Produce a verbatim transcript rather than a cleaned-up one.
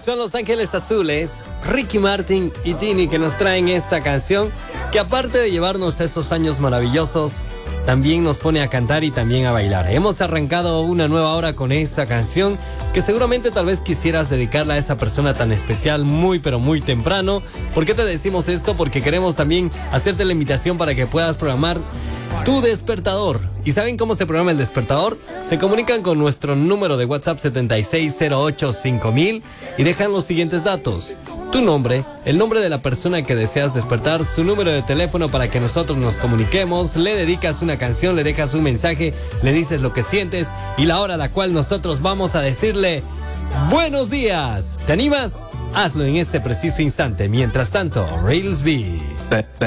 Son Los Ángeles Azules, Ricky Martin y Tini, que nos traen esta canción que, aparte de llevarnos a esos años maravillosos, también nos pone a cantar y también a bailar. Hemos arrancado una nueva hora con esta canción que seguramente tal vez quisieras dedicarla a esa persona tan especial muy pero muy temprano. ¿Por qué te decimos esto? Porque queremos también hacerte la invitación para que puedas programar tu despertador. ¿Y saben cómo se programa el despertador? Se comunican con nuestro número de WhatsApp setenta y seis cero ocho cinco mil y dejan los siguientes datos: tu nombre, el nombre de la persona que deseas despertar, su número de teléfono para que nosotros nos comuniquemos, le dedicas una canción, le dejas un mensaje, le dices lo que sientes y la hora a la cual nosotros vamos a decirle buenos días. ¿Te animas? Hazlo en este preciso instante. Mientras tanto, Rails B.